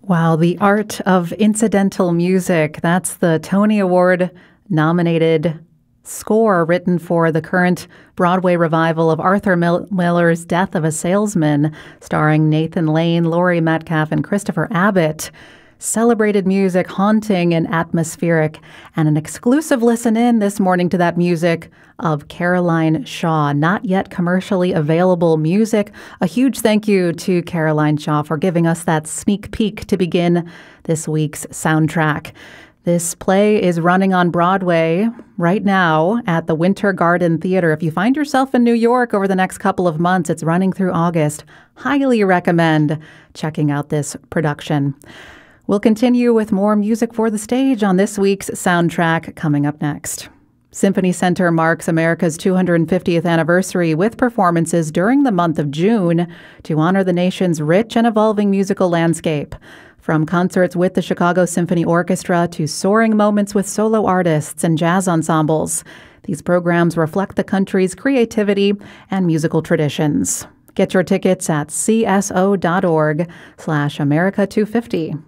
Wow, the art of incidental music. That's the Tony Award nominated score written for the current Broadway revival of Arthur Miller's Death of a Salesman, starring Nathan Lane, Laurie Metcalf, and Christopher Abbott. Celebrated music, haunting and atmospheric, and an exclusive listen-in this morning to that music of Caroline Shaw. Not yet commercially available music. A huge thank you to Caroline Shaw for giving us that sneak peek to begin this week's soundtrack. This play is running on Broadway right now at the Winter Garden Theater. If you find yourself in New York over the next couple of months, it's running through August. Highly recommend checking out this production. We'll continue with more music for the stage on this week's soundtrack coming up next. Symphony Center marks America's 250th anniversary with performances during the month of June to honor the nation's rich and evolving musical landscape. From concerts with the Chicago Symphony Orchestra to soaring moments with solo artists and jazz ensembles, these programs reflect the country's creativity and musical traditions. Get your tickets at cso.org/America250.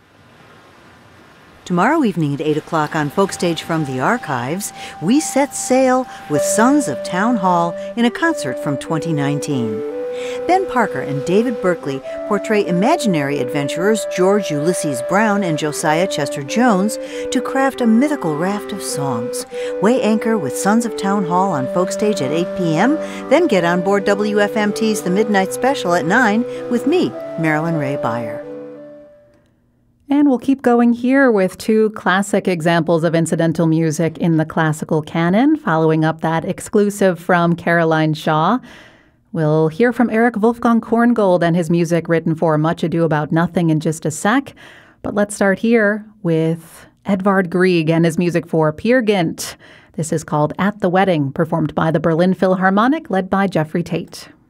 Tomorrow evening at 8 o'clock on Folkstage from the Archives, we set sail with Sons of Town Hall in a concert from 2019. Ben Parker and David Berkeley portray imaginary adventurers George Ulysses Brown and Josiah Chester Jones to craft a mythical raft of songs. Weigh anchor with Sons of Town Hall on Folkstage at 8 p.m., then get on board WFMT's The Midnight Special at 9 with me, Marilyn Ray Beyer. And we'll keep going here with two classic examples of incidental music in the classical canon, following up that exclusive from Caroline Shaw. We'll hear from Erich Wolfgang Korngold and his music written for Much Ado About Nothing in just a sec. But let's start here with Edvard Grieg and his music for Peer Gynt. This is called At the Wedding, performed by the Berlin Philharmonic, led by Jeffrey Tate.